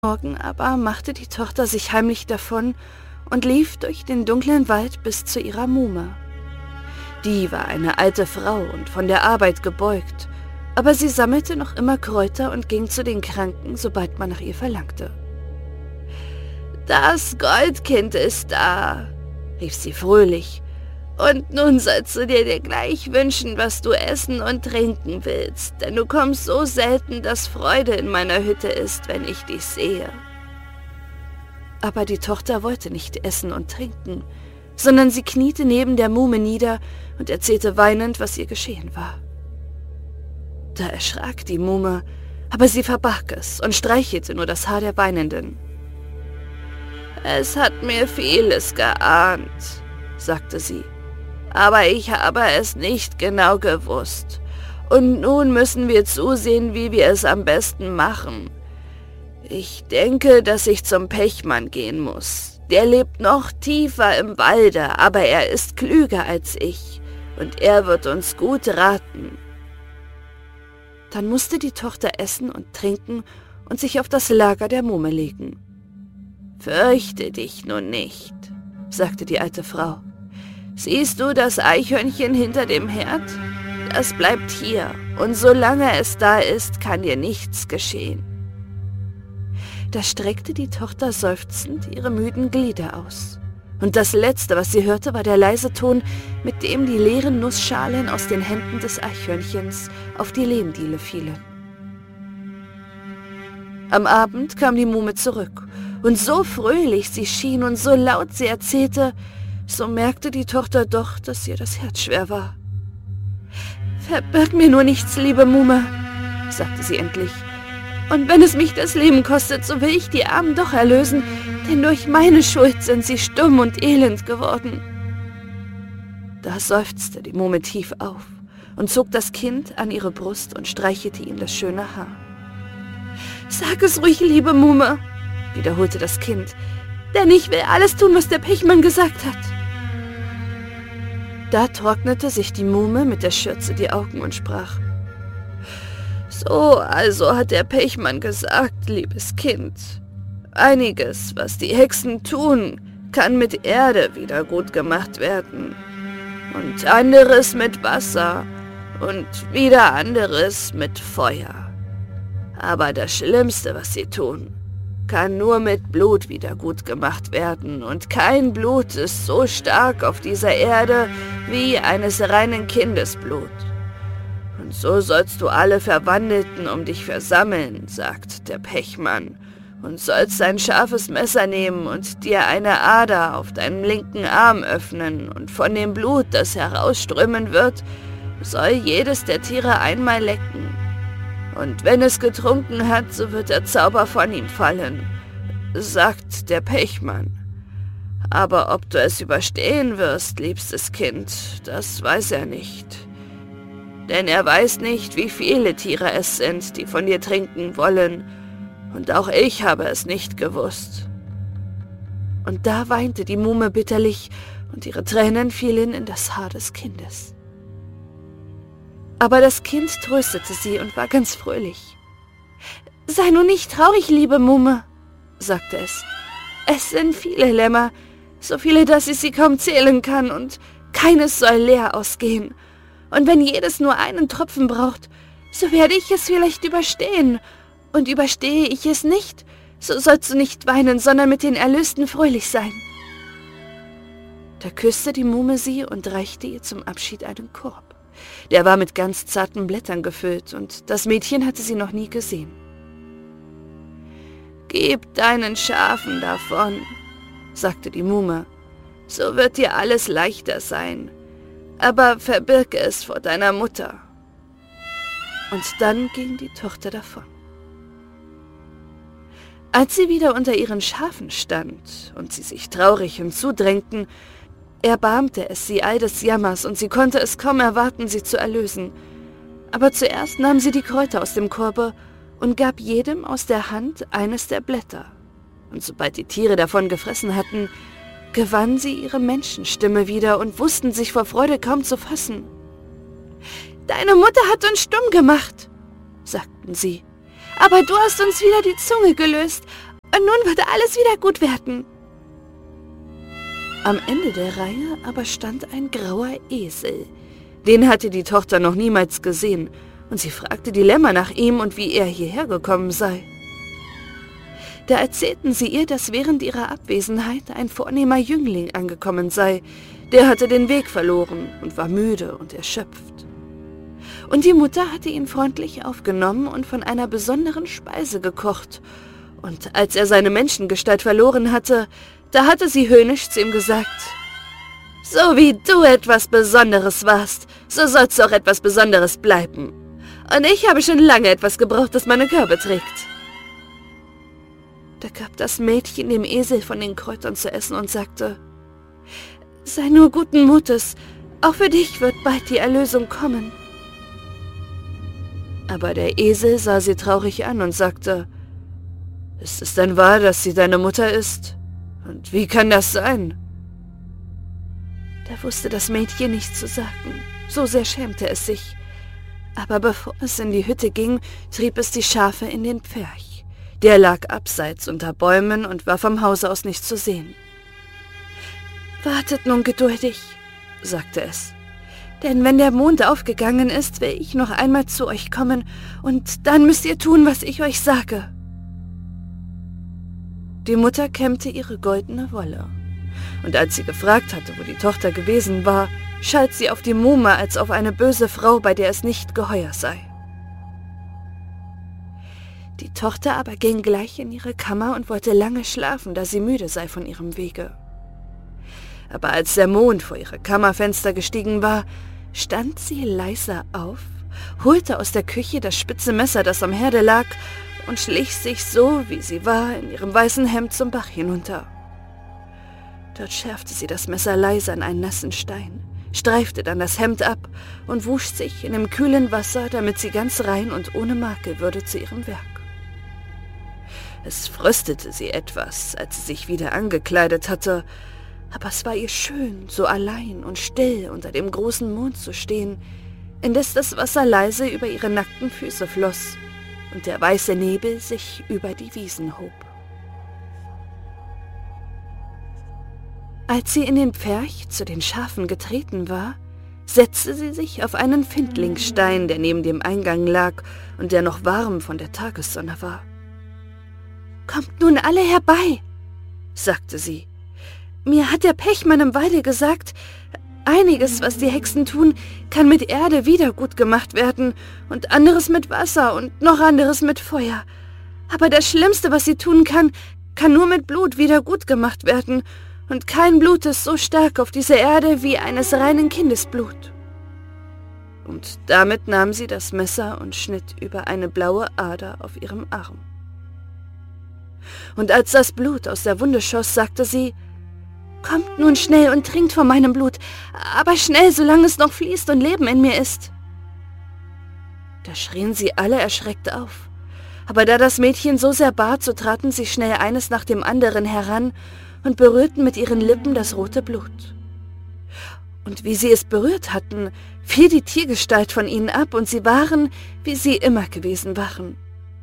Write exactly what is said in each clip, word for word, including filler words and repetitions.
Morgen aber machte die Tochter sich heimlich davon und lief durch den dunklen Wald bis zu ihrer Muhme. Die war eine alte Frau und von der Arbeit gebeugt, aber sie sammelte noch immer Kräuter und ging zu den Kranken, sobald man nach ihr verlangte. »Das Goldkind ist da«, rief sie fröhlich, »und nun sollst du dir, dir gleich wünschen, was du essen und trinken willst, denn du kommst so selten, dass Freude in meiner Hütte ist, wenn ich dich sehe.« Aber die Tochter wollte nicht essen und trinken, sondern sie kniete neben der Muhme nieder und erzählte weinend, was ihr geschehen war. Da erschrak die Muhme, aber sie verbarg es und streichelte nur das Haar der Weinenden. »Es hat mir vieles geahnt«, sagte sie, »aber ich habe es nicht genau gewusst. Und nun müssen wir zusehen, wie wir es am besten machen. Ich denke, dass ich zum Pechmann gehen muss. Der lebt noch tiefer im Walde, aber er ist klüger als ich, und er wird uns gut raten.« Dann musste die Tochter essen und trinken und sich auf das Lager der Muhme legen. »Fürchte dich nun nicht«, sagte die alte Frau. »Siehst du das Eichhörnchen hinter dem Herd? Das bleibt hier, und solange es da ist, kann dir nichts geschehen.« Da streckte die Tochter seufzend ihre müden Glieder aus. Und das Letzte, was sie hörte, war der leise Ton, mit dem die leeren Nussschalen aus den Händen des Eichhörnchens auf die Lehmdiele fielen. Am Abend kam die Muhme zurück, und so fröhlich sie schien und so laut sie erzählte, so merkte die Tochter doch, dass ihr das Herz schwer war. »Verbirg mir nur nichts, liebe Muhme«, sagte sie endlich. »Und wenn es mich das Leben kostet, so will ich die Armen doch erlösen, denn durch meine Schuld sind sie stumm und elend geworden.« Da seufzte die Muhme tief auf und zog das Kind an ihre Brust und streichelte ihm das schöne Haar. »Sag es ruhig, liebe Muhme«, wiederholte das Kind, »denn ich will alles tun, was der Pechmann gesagt hat.« Da trocknete sich die Muhme mit der Schürze die Augen und sprach: »So, also hat der Pechmann gesagt, liebes Kind. Einiges, was die Hexen tun, kann mit Erde wieder gut gemacht werden. Und anderes mit Wasser und wieder anderes mit Feuer. Aber das Schlimmste, was sie tun, kann nur mit Blut wieder gut gemacht werden, und kein Blut ist so stark auf dieser Erde wie eines reinen Kindesblut. Und so sollst du alle Verwandelten um dich versammeln, sagt der Pechmann, und sollst ein scharfes Messer nehmen und dir eine Ader auf deinem linken Arm öffnen, und von dem Blut, das herausströmen wird, soll jedes der Tiere einmal lecken. Und wenn es getrunken hat, so wird der Zauber von ihm fallen, sagt der Pechmann. Aber ob du es überstehen wirst, liebstes Kind, das weiß er nicht. Denn er weiß nicht, wie viele Tiere es sind, die von dir trinken wollen, und auch ich habe es nicht gewusst.« Und da weinte die Muhme bitterlich, und ihre Tränen fielen in das Haar des Kindes. Aber das Kind tröstete sie und war ganz fröhlich. »Sei nun nicht traurig, liebe Muhme«, sagte es. »Es sind viele Lämmer, so viele, dass ich sie kaum zählen kann, und keines soll leer ausgehen. Und wenn jedes nur einen Tropfen braucht, so werde ich es vielleicht überstehen. Und überstehe ich es nicht, so sollst du nicht weinen, sondern mit den Erlösten fröhlich sein.« Da küsste die Muhme sie und reichte ihr zum Abschied einen Korb. Der war mit ganz zarten Blättern gefüllt, und das Mädchen hatte sie noch nie gesehen. »Gib deinen Schafen davon«, sagte die Muhme, »so wird dir alles leichter sein, aber verbirge es vor deiner Mutter.« Und dann ging die Tochter davon. Als sie wieder unter ihren Schafen stand und sie sich traurig hinzudrängten, erbarmte es sie all des Jammers, und sie konnte es kaum erwarten, sie zu erlösen. Aber zuerst nahm sie die Kräuter aus dem Korbe und gab jedem aus der Hand eines der Blätter. Und sobald die Tiere davon gefressen hatten, gewann sie ihre Menschenstimme wieder und wussten sich vor Freude kaum zu fassen. »Deine Mutter hat uns stumm gemacht«, sagten sie, »aber du hast uns wieder die Zunge gelöst, Und nun wird alles wieder gut werden. Am Ende der Reihe aber stand ein grauer Esel. Den hatte die Tochter noch niemals gesehen, und sie fragte die Lämmer nach ihm und wie er hierher gekommen sei. Da erzählten sie ihr, dass während ihrer Abwesenheit ein vornehmer Jüngling angekommen sei. Der hatte den Weg verloren und war müde und erschöpft. Und die Mutter hatte ihn freundlich aufgenommen und von einer besonderen Speise gekocht. Und als er seine Menschengestalt verloren hatte, da hatte sie höhnisch zu ihm gesagt: »So wie du etwas Besonderes warst, so sollst du auch etwas Besonderes bleiben. Und ich habe schon lange etwas gebraucht, das meine Körbe trägt.« Da gab das Mädchen dem Esel von den Kräutern zu essen und sagte: »Sei nur guten Mutes, auch für dich wird bald die Erlösung kommen.« Aber der Esel sah sie traurig an und sagte: »Ist es denn wahr, dass sie deine Mutter ist? Und wie kann das sein?« Da wusste das Mädchen nichts zu sagen, so sehr schämte es sich. Aber bevor es in die Hütte ging, trieb es die Schafe in den Pferch. Der lag abseits unter Bäumen und war vom Hause aus nicht zu sehen. »Wartet nun geduldig«, sagte es, »denn wenn der Mond aufgegangen ist, will ich noch einmal zu euch kommen, und dann müsst ihr tun, was ich euch sage.« Die Mutter kämmte ihre goldene Wolle, und als sie gefragt hatte, wo die Tochter gewesen war, schalt sie auf die Muhme als auf eine böse Frau, bei der es nicht geheuer sei. Die Tochter aber ging gleich in ihre Kammer und wollte lange schlafen, da sie müde sei von ihrem Wege. Aber als der Mond vor ihre Kammerfenster gestiegen war, stand sie leise auf, holte aus der Küche das spitze Messer, das am Herde lag, und schlich sich so, wie sie war, in ihrem weißen Hemd zum Bach hinunter. Dort schärfte sie das Messer leise an einen nassen Stein, streifte dann das Hemd ab und wusch sich in dem kühlen Wasser, damit sie ganz rein und ohne Makel würde zu ihrem Werk. Es fröstete sie etwas, als sie sich wieder angekleidet hatte, aber es war ihr schön, so allein und still unter dem großen Mond zu stehen, indes das Wasser leise über ihre nackten Füße floss und der weiße Nebel sich über die Wiesen hob. Als sie in den Pferch zu den Schafen getreten war, setzte sie sich auf einen Findlingsstein, der neben dem Eingang lag und der noch warm von der Tagessonne war. »Kommt nun alle herbei«, sagte sie. »Mir hat der Pechmann im Walde gesagt, einiges, was die Hexen tun, kann mit Erde wieder gut gemacht werden und anderes mit Wasser und noch anderes mit Feuer. Aber das Schlimmste, was sie tun kann, kann nur mit Blut wieder gut gemacht werden, und kein Blut ist so stark auf dieser Erde wie eines reinen Kindesblut.« Und damit nahm sie das Messer und schnitt über eine blaue Ader auf ihrem Arm. Und als das Blut aus der Wunde schoss, sagte sie: »Kommt nun schnell und trinkt von meinem Blut, aber schnell, solange es noch fließt und Leben in mir ist.« Da schrien sie alle erschreckt auf. Aber da das Mädchen so sehr bat, so traten sie schnell eines nach dem anderen heran und berührten mit ihren Lippen das rote Blut. Und wie sie es berührt hatten, fiel die Tiergestalt von ihnen ab, und sie waren, wie sie immer gewesen waren.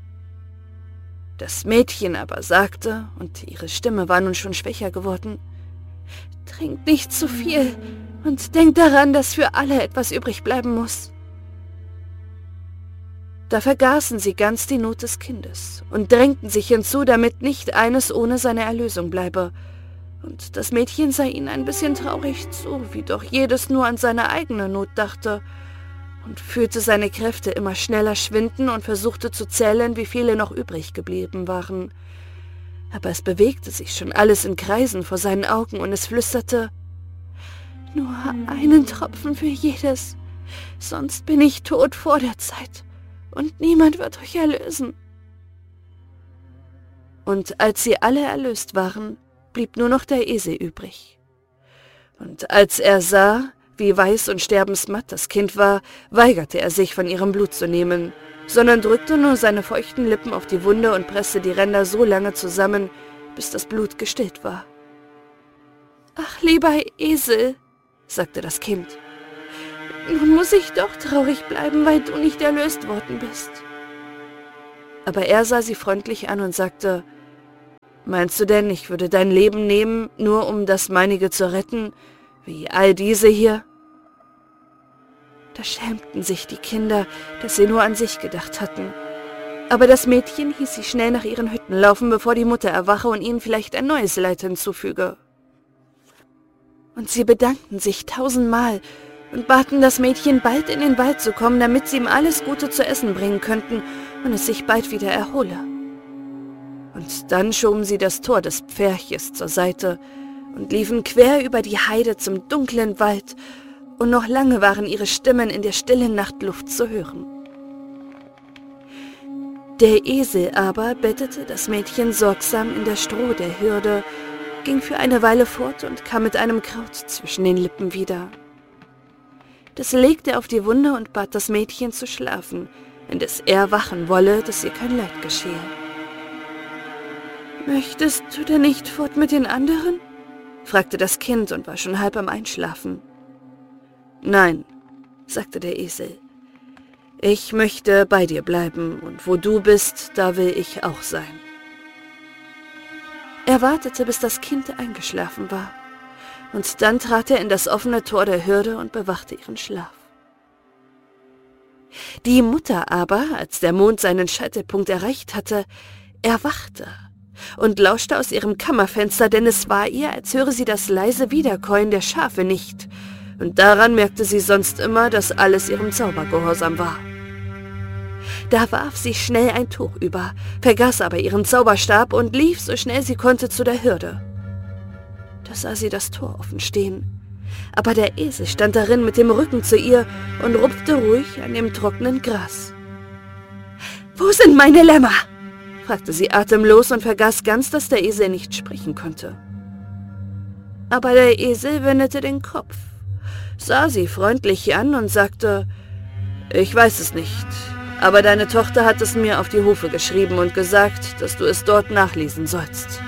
Das Mädchen aber sagte, und ihre Stimme war nun schon schwächer geworden: »Trinkt nicht zu viel und denkt daran, dass für alle etwas übrig bleiben muss.« Da vergaßen sie ganz die Not des Kindes und drängten sich hinzu, damit nicht eines ohne seine Erlösung bleibe. Und das Mädchen sah ihnen ein bisschen traurig zu, wie doch jedes nur an seine eigene Not dachte, und fühlte seine Kräfte immer schneller schwinden und versuchte zu zählen, wie viele noch übrig geblieben waren. Aber es bewegte sich schon alles in Kreisen vor seinen Augen, und es flüsterte: »Nur einen Tropfen für jedes, sonst bin ich tot vor der Zeit, und niemand wird euch erlösen.« Und als sie alle erlöst waren, blieb nur noch der Esel übrig. Und als er sah, wie weiß und sterbensmatt das Kind war, weigerte er sich, von ihrem Blut zu nehmen, sondern drückte nur seine feuchten Lippen auf die Wunde und presste die Ränder so lange zusammen, bis das Blut gestillt war. »Ach, lieber Esel«, sagte das Kind, »nun muss ich doch traurig bleiben, weil du nicht erlöst worden bist.« Aber er sah sie freundlich an und sagte: Meinst du denn, ich würde dein Leben nehmen, nur um das meinige zu retten, wie all diese hier?« Da schämten sich die Kinder, dass sie nur an sich gedacht hatten. Aber das Mädchen hieß sie schnell nach ihren Hütten laufen, bevor die Mutter erwache und ihnen vielleicht ein neues Leid hinzufüge. Und sie bedankten sich tausendmal und baten das Mädchen, bald in den Wald zu kommen, damit sie ihm alles Gute zu essen bringen könnten und es sich bald wieder erhole. Und dann schoben sie das Tor des Pferches zur Seite und liefen quer über die Heide zum dunklen Wald, und noch lange waren ihre Stimmen in der stillen Nachtluft zu hören. Der Esel aber bettete das Mädchen sorgsam in der Stroh der Hürde, ging für eine Weile fort und kam mit einem Kraut zwischen den Lippen wieder. Das legte er auf die Wunde und bat das Mädchen zu schlafen, indes er wachen wolle, dass ihr kein Leid geschehe. »Möchtest du denn nicht fort mit den anderen?« fragte das Kind und war schon halb am Einschlafen. »Nein«, sagte der Esel, »ich möchte bei dir bleiben, und wo du bist, da will ich auch sein.« Er wartete, bis das Kind eingeschlafen war, und dann trat er in das offene Tor der Hürde und bewachte ihren Schlaf. Die Mutter aber, als der Mond seinen Scheitelpunkt erreicht hatte, erwachte und lauschte aus ihrem Kammerfenster, denn es war ihr, als höre sie das leise Wiederkäuen der Schafe nicht, und daran merkte sie sonst immer, dass alles ihrem Zauber gehorsam war. Da warf sie schnell ein Tuch über, vergaß aber ihren Zauberstab und lief, so schnell sie konnte, zu der Hürde. Da sah sie das Tor offen stehen, aber der Esel stand darin mit dem Rücken zu ihr und rupfte ruhig an dem trockenen Gras. »Wo sind meine Lämmer?« fragte sie atemlos und vergaß ganz, dass der Esel nicht sprechen konnte. Aber der Esel wendete den Kopf, sah sie freundlich an und sagte, »Ich weiß es nicht, aber deine Tochter hat es mir auf die Hufe geschrieben und gesagt, dass du es dort nachlesen sollst.«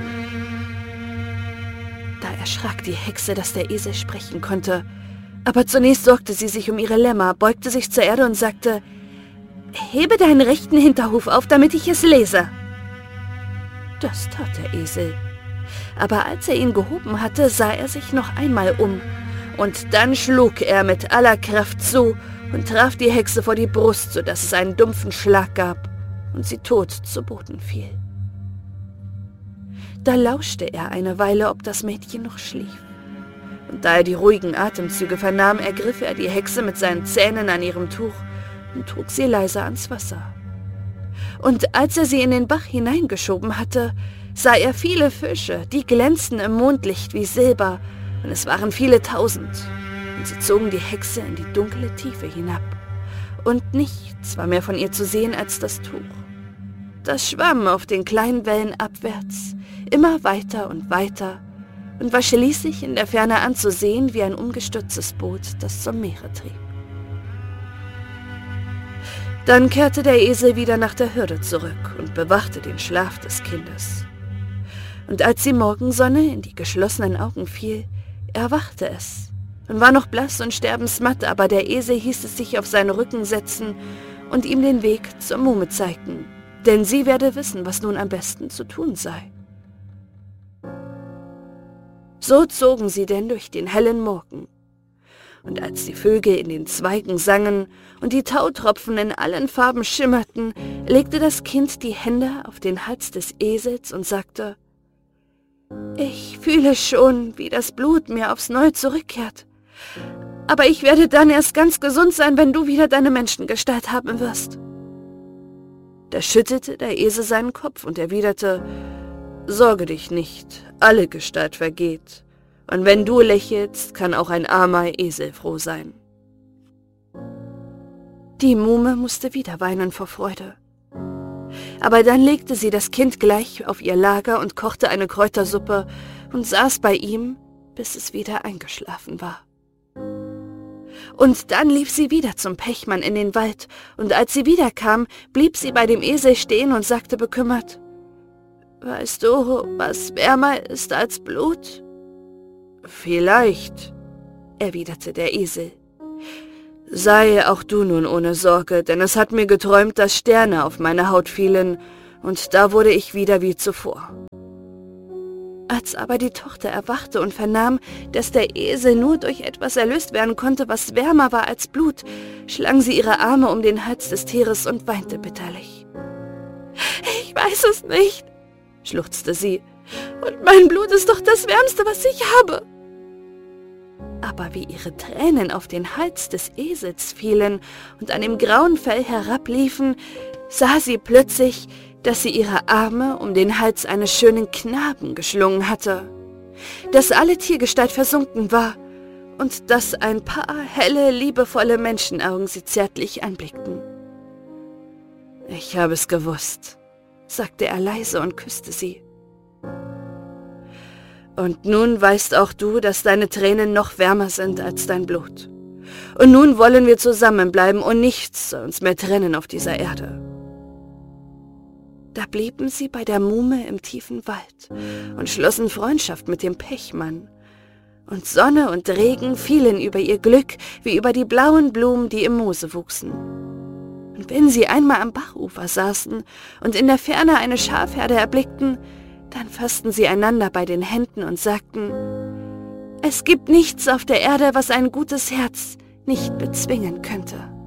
Da erschrak die Hexe, dass der Esel sprechen konnte, aber zunächst sorgte sie sich um ihre Lämmer, beugte sich zur Erde und sagte, »Hebe deinen rechten Hinterhuf auf, damit ich es lese.« Das tat der Esel, aber als er ihn gehoben hatte, sah er sich noch einmal um, und dann schlug er mit aller Kraft zu und traf die Hexe vor die Brust, sodass es einen dumpfen Schlag gab und sie tot zu Boden fiel. Da lauschte er eine Weile, ob das Mädchen noch schlief, und da er die ruhigen Atemzüge vernahm, ergriff er die Hexe mit seinen Zähnen an ihrem Tuch und trug sie leise ans Wasser. Und als er sie in den Bach hineingeschoben hatte, sah er viele Fische, die glänzten im Mondlicht wie Silber, und es waren viele tausend, und sie zogen die Hexe in die dunkle Tiefe hinab, und nichts war mehr von ihr zu sehen als das Tuch. Das schwamm auf den kleinen Wellen abwärts, immer weiter und weiter, und war schließlich in der Ferne anzusehen wie ein umgestürztes Boot, das zum Meere trieb. Dann kehrte der Esel wieder nach der Hürde zurück und bewachte den Schlaf des Kindes. Und als die Morgensonne in die geschlossenen Augen fiel, erwachte es und war noch blass und sterbensmatt, aber der Esel hieß es sich auf seinen Rücken setzen und ihm den Weg zur Muhme zeigen, denn sie werde wissen, was nun am besten zu tun sei. So zogen sie denn durch den hellen Morgen. Und als die Vögel in den Zweigen sangen und die Tautropfen in allen Farben schimmerten, legte das Kind die Hände auf den Hals des Esels und sagte, »Ich fühle schon, wie das Blut mir aufs Neue zurückkehrt. Aber ich werde dann erst ganz gesund sein, wenn du wieder deine Menschengestalt haben wirst.« Da schüttelte der Esel seinen Kopf und erwiderte, »Sorge dich nicht, alle Gestalt vergeht. Und wenn du lächelst, kann auch ein armer Esel froh sein.« Die Muhme musste wieder weinen vor Freude. Aber dann legte sie das Kind gleich auf ihr Lager und kochte eine Kräutersuppe und saß bei ihm, bis es wieder eingeschlafen war. Und dann lief sie wieder zum Pechmann in den Wald, und als sie wiederkam, blieb sie bei dem Esel stehen und sagte bekümmert, »Weißt du, was wärmer ist als Blut?« »Vielleicht«, erwiderte der Esel. »Sei auch du nun ohne Sorge, denn es hat mir geträumt, dass Sterne auf meine Haut fielen, und da wurde ich wieder wie zuvor. Als aber die Tochter erwachte und vernahm, dass der Esel nur durch etwas erlöst werden konnte, was wärmer war als Blut, schlang sie ihre Arme um den Hals des Tieres und weinte bitterlich. »Ich weiß es nicht«, schluchzte sie, »und mein Blut ist doch das Wärmste, was ich habe.« Aber wie ihre Tränen auf den Hals des Esels fielen und an dem grauen Fell herabliefen, sah sie plötzlich, dass sie ihre Arme um den Hals eines schönen Knaben geschlungen hatte, dass alle Tiergestalt versunken war und dass ein paar helle, liebevolle Menschenaugen sie zärtlich anblickten. »Ich habe es gewusst«, sagte er leise und küsste sie. »Und nun weißt auch du, dass deine Tränen noch wärmer sind als dein Blut. Und nun wollen wir zusammenbleiben und nichts soll uns mehr trennen auf dieser Erde.« Da blieben sie bei der Muhme im tiefen Wald und schlossen Freundschaft mit dem Pechmann. Und Sonne und Regen fielen über ihr Glück wie über die blauen Blumen, die im Moose wuchsen. Und wenn sie einmal am Bachufer saßen und in der Ferne eine Schafherde erblickten, dann fassten sie einander bei den Händen und sagten, »Es gibt nichts auf der Erde, was ein gutes Herz nicht bezwingen könnte.«